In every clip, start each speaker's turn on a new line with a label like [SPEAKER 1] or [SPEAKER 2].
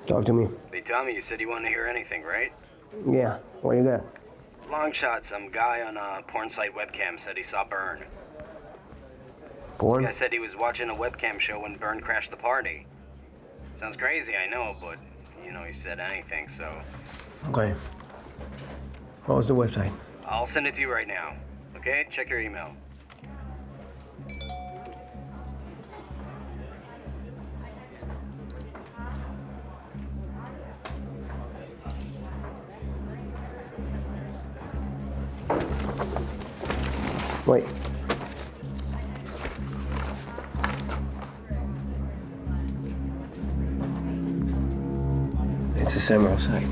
[SPEAKER 1] Talk to me.
[SPEAKER 2] Hey, Tommy, you said you wanted to hear anything, right?
[SPEAKER 1] Yeah, what you got?
[SPEAKER 2] Long shot, some guy on a porn site webcam said he saw Byrne.
[SPEAKER 1] Porn?
[SPEAKER 2] This guy said he was watching a webcam show when Byrne crashed the party. Sounds crazy, I know, but, you know, he said anything, so...
[SPEAKER 1] Okay. What was the website?
[SPEAKER 2] I'll send it to you right now. Okay? Check your email.
[SPEAKER 1] Wait. It's a Samro site.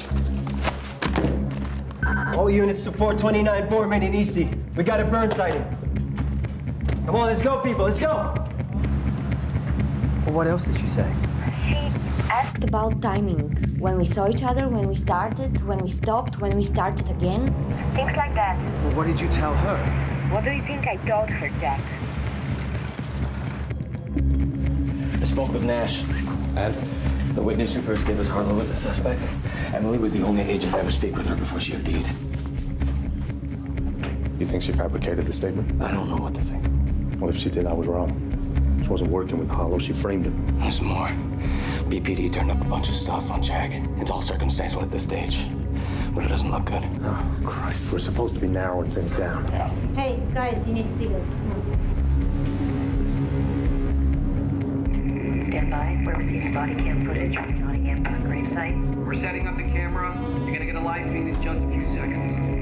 [SPEAKER 1] All units to 429 Boardman in Eastie. We got a Byrne sighting. Come on, let's go, people, let's go! Well, what else did she say?
[SPEAKER 3] She asked about timing. When we saw each other, when we started, when we stopped, when we started again. Things like that.
[SPEAKER 1] Well, what did you tell her?
[SPEAKER 3] What do you think I told her, Jack?
[SPEAKER 4] I spoke with Nash, and the witness who first gave us Harlow as a suspect. Emily was the only agent to ever speak with her before she OD'd.
[SPEAKER 5] You think she fabricated the statement?
[SPEAKER 4] I don't know what to think.
[SPEAKER 5] Well, if she did, I was wrong. She wasn't working with Harlow, she framed him.
[SPEAKER 4] There's more. BPD turned up a bunch of stuff on Jack. It's all circumstantial at this stage, but it doesn't look good.
[SPEAKER 5] Oh, Christ, we're supposed to be narrowing things down.
[SPEAKER 4] Yeah.
[SPEAKER 6] Hey, guys, you need to see this.
[SPEAKER 7] Stand by. We're receiving body cam footage from Nottingham gravesite.
[SPEAKER 2] We're setting up the camera. You're gonna get a live feed in just a few seconds.